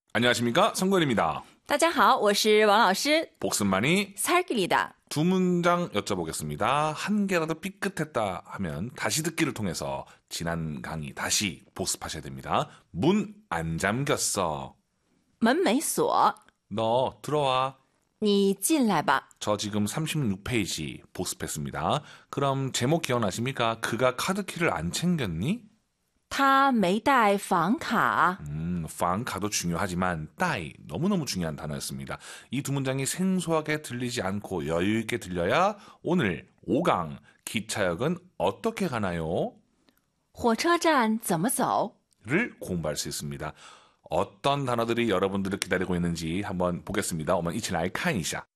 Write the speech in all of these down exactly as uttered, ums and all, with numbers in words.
안녕하십니까, 성권입니다. 大家好，我是王老师。 복습만이 살길이다. 두 문장 여쭤보겠습니다. 한 개라도 삐끗했다 하면 다시 듣기를 통해서 지난 강의 다시 복습하셔야 됩니다. 문 안 잠겼어. 门没锁， 너 들어와. 你进来吧。 저 지금 삼십육 페이지 복습했습니다. 그럼 제목 기억나십니까? 그가 카드키를 안 챙겼니? 他没带房卡。 음, 방카도 중요하지만 따이 너무너무 중요한 단어였습니다. 이 두 문장이 생소하게 들리지 않고 여유 있게 들려야 오늘 오 강 기차역은 어떻게 가나요? 火车站怎么走？ 를 공부할 수 있습니다. 어떤 단어들이 여러분들을 기다리고 있는지 한번 보겠습니다. 我们一起来看一下.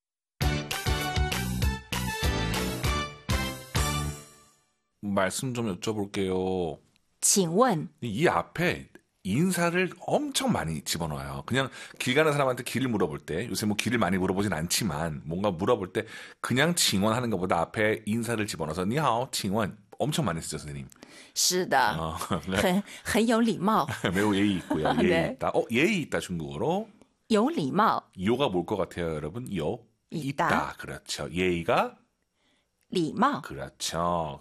말씀 좀 여쭤볼게요. 请问 이 앞에 인사를 엄청 많이 집어넣어요. 그냥 길 가는 사람한테 길을 물어볼 때, 요새 뭐 길을 많이 물어보진 않지만 뭔가 물어볼 때 그냥 칭원하는 것보다 앞에 인사를 집어넣어서 니하오, 칭원 엄청 많이 쓰죠, 선생님. 是的， 어, 很很有礼貌， 매우 예의 있고요. 예의 네. 있다. 어, 예의 있다 중국어로. 有礼貌， 요가 뭘 것 같아요, 여러분? 요 있다. 있다. 그렇죠. 예의가 礼貌。 그렇죠.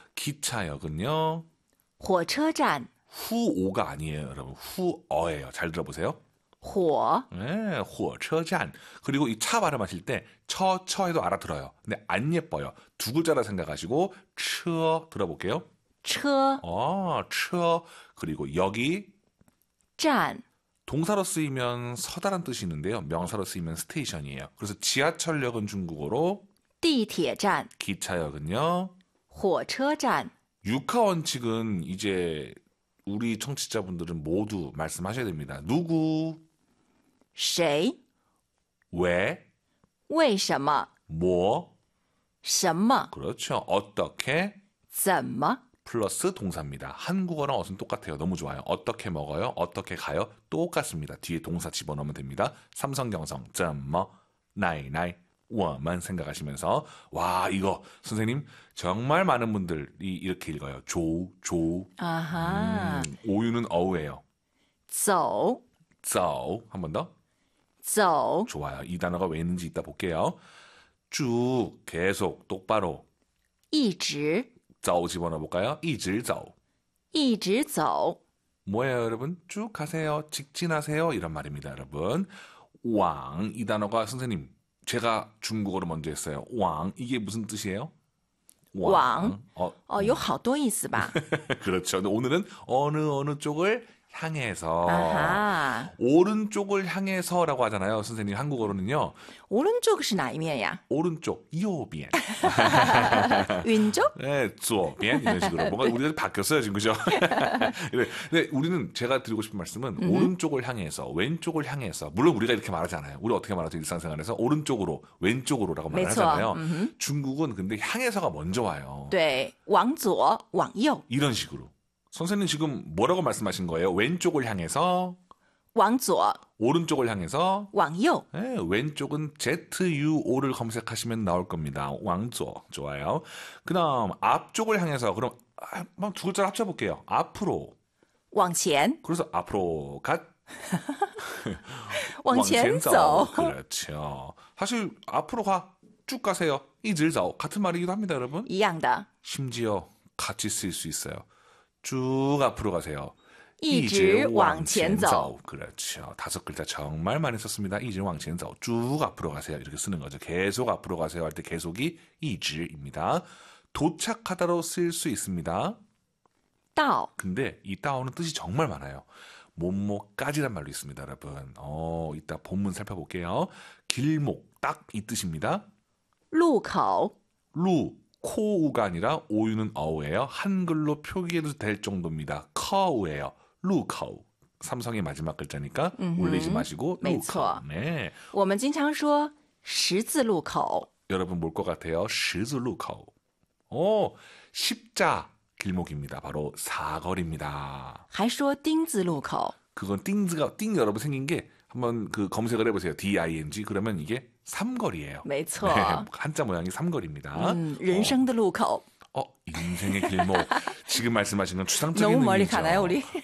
기차역은요. 火车站， 후오가 아니에요, 여러분. 후어예요. 잘 들어보세요. 火 네, 火车站. 그리고 이 차 발음하실 때 처, 처에도 알아들어요. 근데 안 예뻐요. 두 글자라 생각하시고 쳐 들어볼게요. 车 아, 쳐. 그리고 여기 站， 동사로 쓰이면 서다란 뜻이 있는데요. 명사로 쓰이면 스테이션이에요. 그래서 지하철역은 중국어로 地铁站， 기차역은요. 火车站， 육하 원칙은 이제 우리 청취자분들은 모두 말씀하셔야 됩니다. 누구, 谁？ 왜, 为什么？ 뭐, 什么？ 그렇죠. 어떻게, 怎么？ 플러스 동사입니다. 한국어랑 어순 똑같아요. 너무 좋아요. 어떻게 먹어요? 어떻게 가요? 똑같습니다. 뒤에 동사 집어넣으면 됩니다. 삼성경성, 怎么, 나이, 나이, 我们 생각하시면서 와, 이거 선생님 정말 많은 분들이 이렇게 읽어요. 조, 조. 啊哈， 음, 오유는 어우예요. 走 dzo. 한 번 더. 走， 좋아요. 이 단어가 왜 있는지 이따 볼게요. 쭉, 계속, 똑바로. 一直 dzo 집어넣어 볼까요? 一直走. 一直走， 뭐예요, 여러분? 쭉 가세요. 직진하세요. 이런 말입니다, 여러분. 왕, 이 단어가 선생님, 제가 중국어로 먼저 했어요. 왕, 이게 무슨 뜻이에요? 왕. 어, 哦，有好多意思吧？ 그렇죠. 근데 오늘은 어느 어느 쪽을 향해서 아하. 오른쪽을 향해서라고 하잖아요. 선생님 한국어로는요. 오른쪽 是哪一面呀？ 오른쪽, 右边. 왼쪽？ 네, 左边 이런 식으로 뭔가 우리가 바뀌었어요 지금 그죠? 근데 우리는 제가 드리고 싶은 말씀은 음. 오른쪽을 향해서 왼쪽을 향해서 물론 우리가 이렇게 말하잖아요. 우리 어떻게 말하죠 일상생활에서 오른쪽으로 왼쪽으로라고 말하잖아요. 중국은 근데 향해서가 먼저 와요. 对，往左，往右， 이런 식으로. 선생님 지금 뭐라고 말씀하신 거예요? 왼쪽을 향해서 往左， 오른쪽을 향해서 往右， 네, 왼쪽은 제트유오를 검색하시면 나올 겁니다. 왕조 좋아요. 그다음 앞쪽을 향해서 그럼 한번 두 글자를 합쳐볼게요. 앞으로. 往前， 그래서 앞으로 갓. 往前走， 그렇죠. 사실 앞으로 가. 쭉 가세요. 一直走 같은 말이기도 합니다, 여러분. 一样的， 심지어 같이 쓸 수 있어요. 쭉 앞으로 가세요. 一直往前走， 그렇죠. 다섯 글자 정말 많이 썼습니다. 一直往前走. 쭉 앞으로 가세요. 이렇게 쓰는 거죠. 계속 앞으로 가세요 할 때 계속이 一直입니다. 도착하다로 쓸 수 있습니다. 到 근데 이 따오는 뜻이 정말 많아요. 뭐뭐까지란 말도 있습니다, 여러분. 어, 이따 본문 살펴볼게요. 길목, 딱 이 뜻입니다. 路口， 루, 코우가 아니라 오유는 어우예요. 한글로 표기해도 될 정도입니다. 커우예요. 루커우. 삼성의 마지막 글자니까 올리지 마시고 루커우. 네. 我们经常说十字路口， 여러분 뭘 것 같아요? 시즈루커우. 오, 십자 길목입니다. 바로 사거리입니다. 还说丁字路口， 그건 띵즈가 띵 여러분 생긴 게 한번 그 검색을 해보세요. 디 아이 엔 지 그러면 이게 삼거리예요. 没错， 네, 한자 모양이 삼거리입니다. 嗯，人生的路口， 어, 인생의 길목. 지금 말씀하신 건 추상적인 너무 멀리 의미죠. 가나요, 우리?